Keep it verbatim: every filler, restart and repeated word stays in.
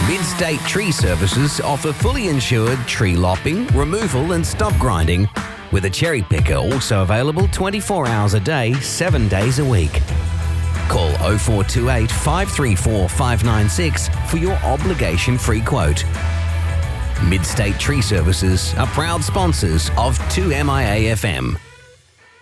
Mid-State Tree Services offer fully insured tree lopping, removal and stump grinding, with a cherry picker also available twenty-four hours a day, seven days a week. Call oh four two eight, five three four, five nine six for your obligation-free quote. Mid-State Tree Services are proud sponsors of two M I A F M.